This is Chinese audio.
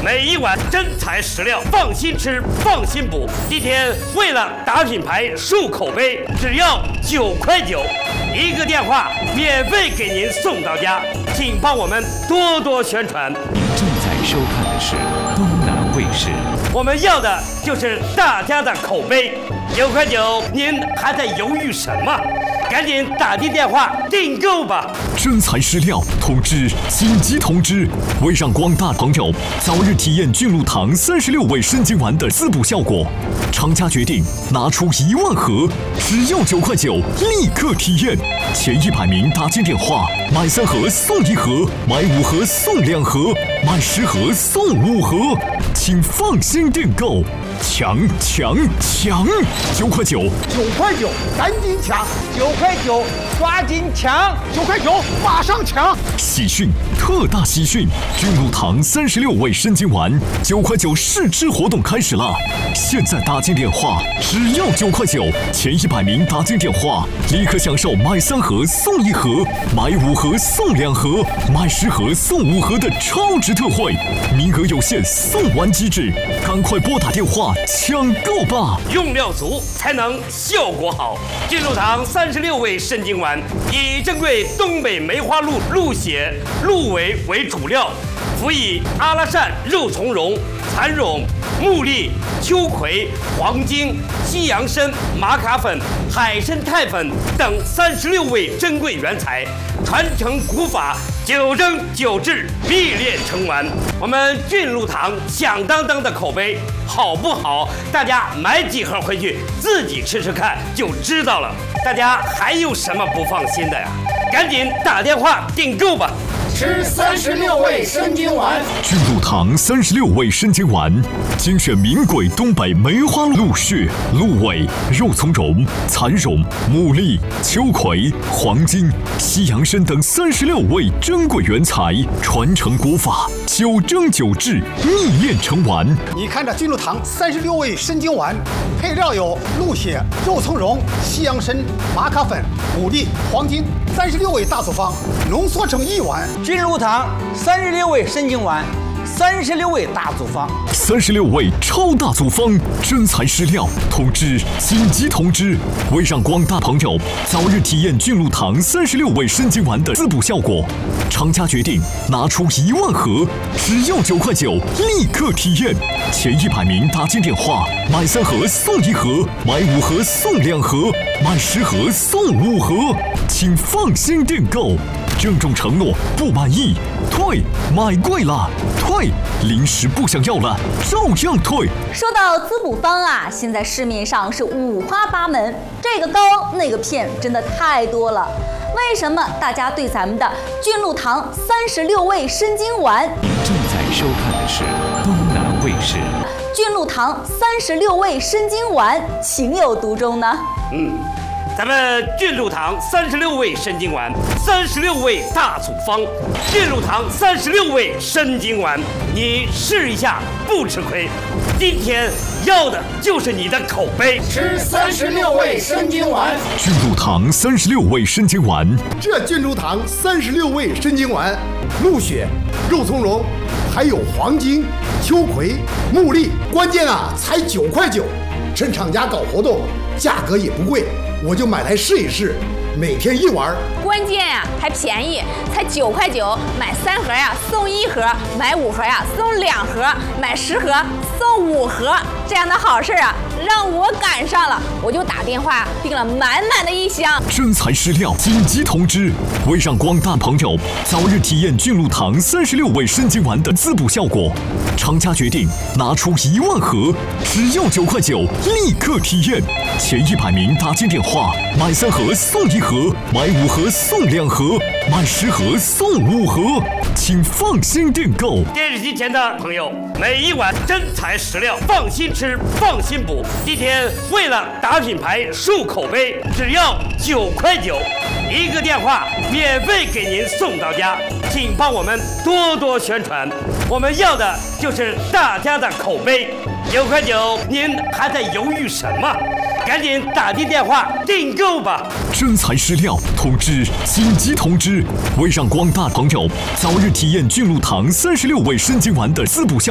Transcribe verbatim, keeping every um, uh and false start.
每一碗真材实料，放心吃，放心补。今天为了打品牌、树口碑，只要九块九，一个电话免费给您送到家，请帮我们多多宣传。 您正在收看的是东南卫视。 我们要的就是大家的口碑。九块九，您还在犹豫什么？赶紧打进电话订购吧！ 真材实料，通知紧急通知！为让广大朋友早日体验菌露堂三十六味生津丸的滋补效果，厂家决定拿出一万盒，只要九块九，立刻体验。前一百名打进电话，买三盒送一盒，买五盒送两盒，买十盒送五盒，请放心订购。抢抢抢！九块九， 九块九，赶紧抢！九块九，抓紧抢！九块九，马上抢！ 喜讯，特大喜讯！菌露堂三十六味生津丸九块九试吃活动开始了！现在打进电话，只要九块九，前一百名打进电话，立刻享受买三盒送一盒，买五盒送两盒，买十盒送五盒的超值特惠，名额有限，送完即止，赶快拨打电话抢购吧！ 用料足才能效果好。菌露堂三十六味生津丸以珍贵东北梅花鹿鹿血、鹿尾为主料，辅以阿拉善肉苁蓉、蚕苇、木栗、秋葵、黄精、西洋参、玛卡粉、海参肽粉等三十六味珍贵原材，传承古法，九蒸九制，历练成丸。我们菌露堂响当当的口碑好不好？大家买几盒回去自己吃吃看就知道了。大家还有什么不放心的呀？赶紧打电话订购吧！ 吃三十六味生津丸， 菌露堂三十六味生津丸，精选名贵东北梅花鹿血、鹿尾、肉苁蓉、蚕苇、木栗、秋葵、黄精、西洋参等三十六味珍贵原材，传承古法，九蒸九制，历练成丸。 你看这菌露堂三十六味生津丸，配料有鹿血、肉苁蓉、西洋参、玛卡粉、木栗、黄精，三十六味大组方，浓缩成一丸。 菌露堂三十六味生津丸，三十六味大组方， 三十六味超大组方，真材实料。通知紧急通知！为让广大朋友早日体验菌露堂三十六味生津丸的滋补效果，厂家决定拿出一万盒，只要九块九，立刻体验。前一百名打进电话，买三盒送一盒，买五盒送两盒，买十盒送五盒，请放心订购。郑重承诺，不满意退，买贵了退，零食不想要了照样退。 说到滋补方啊，现在市面上是五花八门，这个膏那个片真的太多了。为什么大家对咱们的菌露堂三十六味生津丸？ 您正在收看的是东南卫视。 菌露堂三十六味生津丸情有独钟呢？ 嗯。咱们菌露堂三十六味生津丸，三十六味大组方，菌露堂三十六味生津丸，你试一下不吃亏。今天要的就是你的口碑。 吃三十六味生津丸， 菌露堂三十六味生津丸， 这菌露堂三十六味生津丸，鹿血、肉苁蓉，还有黄精、秋葵、木栗，关键啊才九块九，趁厂家搞活动，价格也不贵。我就买来试一试，每天一丸。 关键呀、啊、还便宜，才九块九，买三盒呀、啊、送一盒，买五盒呀、啊、送两盒，买十盒送五盒，这样的好事啊让我赶上了，我就打电话订了满满的一箱。 真材实料，紧急通知！为让广大朋友早日体验菌露堂三十六味生津丸的滋补效果，厂家决定拿出一万盒，只要九块九，立刻体验。前一百名打进电话，买三盒送一盒，买五盒送两盒，买十盒送五盒，请放心订购。 电视机前的朋友，每一碗真材实料，放心吃，放心补。今天为了打品牌、树口碑，只要九块九，一个电话免费给您送到家，请帮我们多多宣传。我们要的就是大家的口碑。九块九，您还在犹豫什么？赶紧打进电话订购吧！ 真材实料，通知紧急通知！为让广大朋友早日体验菌露堂三十六味生津丸的滋补效